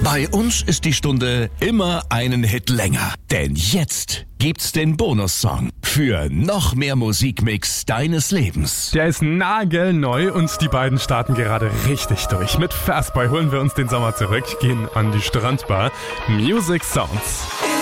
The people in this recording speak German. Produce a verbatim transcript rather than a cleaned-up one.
Bei uns ist die Stunde immer einen Hit länger. Denn jetzt gibt's den Bonussong für noch mehr Musikmix deines Lebens. Der ist nagelneu und die beiden starten gerade richtig durch. Mit Fastboy holen wir uns den Sommer zurück, gehen an die Strandbar. Music Sounds.